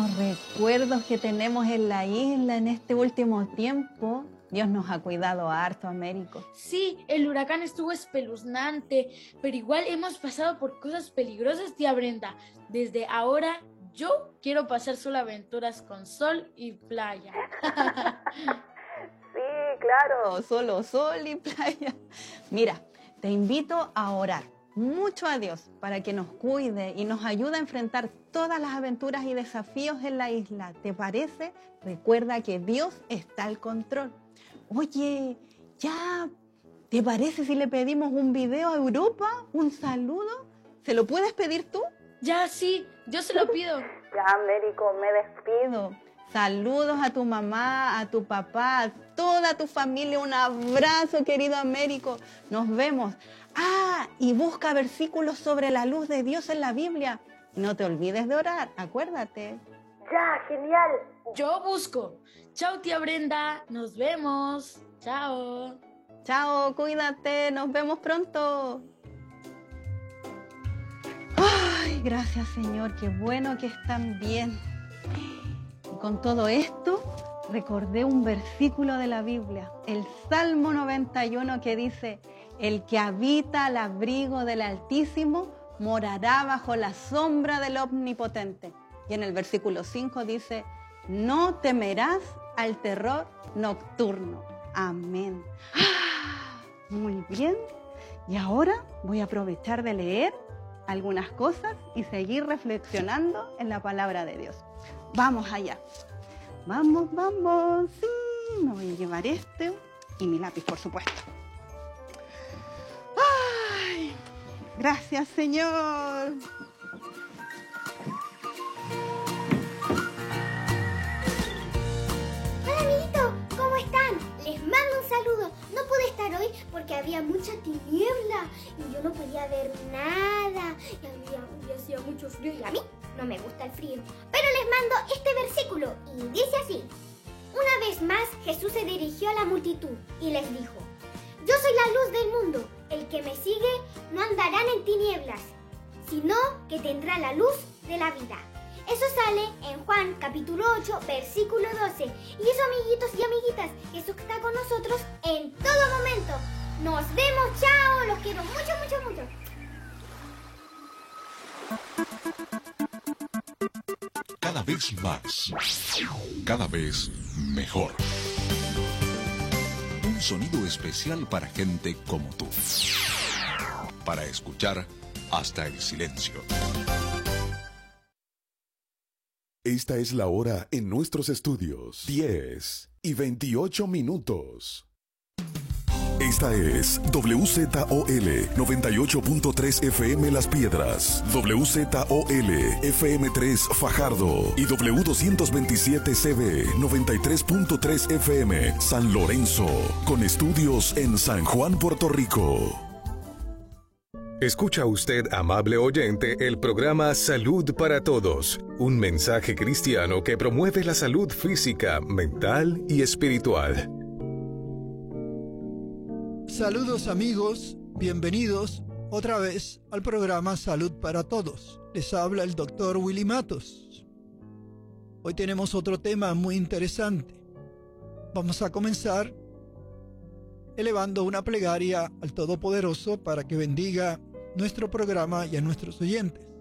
buenos recuerdos que tenemos en la isla en este último tiempo. Dios nos ha cuidado harto, Américo. Sí, el huracán estuvo espeluznante, pero igual hemos pasado por cosas peligrosas, tía Brenda. Desde ahora yo quiero pasar solo aventuras con sol y playa. Sí, claro, solo sol y playa. Mira, te invito a orar mucho a Dios para que nos cuide y nos ayude a enfrentar todas las aventuras y desafíos en la isla. ¿Te parece? Recuerda que Dios está al control. Oye, ya, ¿te parece si le pedimos un video a Europa? ¿Un saludo? ¿Se lo puedes pedir tú? Ya, sí, yo se lo pido. Ya, Américo, me despido. Saludos a tu mamá, a tu papá, a toda tu familia. Un abrazo, querido Américo. Nos vemos. Ah, y busca versículos sobre la luz de Dios en la Biblia. No te olvides de orar, acuérdate. Ya, genial. Yo busco. Chao, tía Brenda. Nos vemos. Chao. Chao, cuídate. Nos vemos pronto. Ay, gracias, Señor. Qué bueno que están bien. Y con todo esto, recordé un versículo de la Biblia, el Salmo 91, que dice: el que habita al abrigo del Altísimo morará bajo la sombra del Omnipotente. Y en el versículo 5 dice: no temerás al terror nocturno. Amén. Muy bien. Y ahora voy a aprovechar de leer algunas cosas y seguir reflexionando en la palabra de Dios. Vamos allá. Vamos, vamos. Sí, me voy a llevar este y mi lápiz, por supuesto. ¡Ay! Gracias, Señor. Hola, amiguitos, ¿cómo están? Les mando un saludo. No pude estar hoy porque había mucha tiniebla y yo no podía ver nada y hacía mucho frío y a mí no me gusta el frío. Pero les mando este versículo y dice así: una vez más Jesús se dirigió a la multitud y les dijo: yo soy la luz del mundo. El que me sigue no andará en tinieblas, sino que tendrá la luz de la vida. Eso sale en Juan capítulo 8, versículo 12. Y eso, amiguitos y amiguitas, Jesús está con nosotros en todo momento. Nos vemos, chao, los quiero mucho, mucho, mucho. Cada vez más, cada vez mejor. Un sonido especial para gente como tú. Para escuchar hasta el silencio. Esta es la hora en nuestros estudios. 10:28. Esta es WZOL 98.3 FM Las Piedras, WZOL FM3 Fajardo y W227CB 93.3 FM San Lorenzo, con estudios en San Juan, Puerto Rico. Escucha usted, amable oyente, el programa Salud para Todos, un mensaje cristiano que promueve la salud física, mental y espiritual. Saludos, amigos, bienvenidos otra vez al programa Salud para Todos. Les habla el doctor Willy Matos. Hoy tenemos otro tema muy interesante. Vamos a comenzar elevando una plegaria al Todopoderoso para que bendiga nuestro programa y a nuestros oyentes.